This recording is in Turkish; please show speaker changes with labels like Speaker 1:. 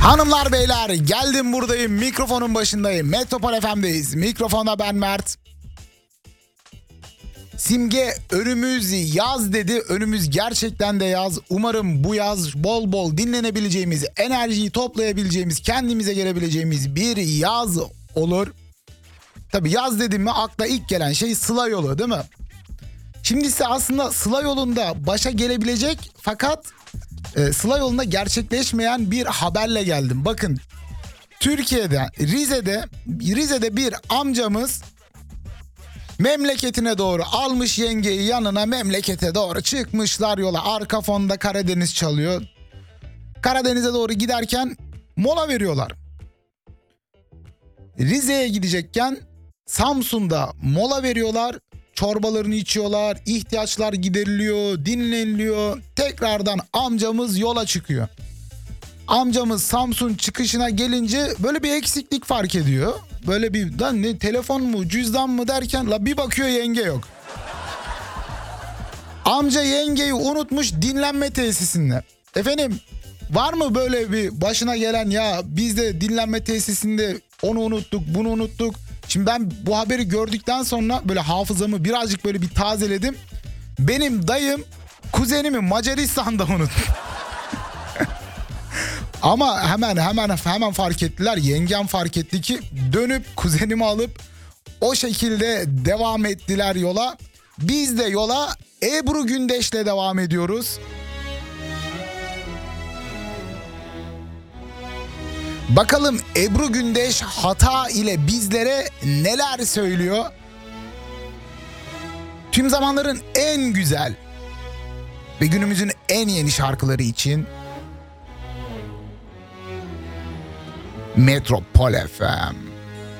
Speaker 1: Hanımlar beyler, geldim buradayım, mikrofonun başındayım. Metropol FM'deyiz. Mikrofonda ben Mert. Simge önümüz yaz dedi. Önümüz gerçekten de yaz. Umarım bu yaz bol bol dinlenebileceğimiz, enerjiyi toplayabileceğimiz, kendimize gelebileceğimiz bir yaz olur. Tabii yaz dedim mi akla ilk gelen şey Sıla yolu, değil mi? Şimdi ise aslında Sıla yolunda başa gelebilecek fakat Sıla yolunda gerçekleşmeyen bir haberle geldim. Bakın, Türkiye'de Rize'de bir amcamız memleketine doğru almış yengeyi yanına, memlekete doğru çıkmışlar yola. Arka fonda Karadeniz çalıyor. Karadeniz'e doğru giderken mola veriyorlar. Rize'ye gidecekken Samsun'da mola veriyorlar. Çorbalarını içiyorlar, ihtiyaçlar gideriliyor, dinleniliyor. Tekrardan amcamız yola çıkıyor. Amcamız Samsun çıkışına gelince böyle bir eksiklik fark ediyor. Böyle bir lan ne, telefon mu cüzdan mı derken la bir bakıyor yenge yok. Amca yengeyi unutmuş dinlenme tesisinde. Efendim, var mı böyle bir başına gelen, ya biz de dinlenme tesisinde onu unuttuk bunu unuttuk. Şimdi ben bu haberi gördükten sonra böyle hafızamı birazcık böyle bir tazeledim. Benim dayım kuzenimi Macaristan'da unuttu. Ama hemen fark ettiler. Yengem fark etti ki dönüp kuzenimi alıp o şekilde devam ettiler yola. Biz de yola Ebru Gündeş'le devam ediyoruz. Bakalım Ebru Gündeş hata ile bizlere neler söylüyor? Tüm zamanların en güzel ve günümüzün en yeni şarkıları için Metropol FM.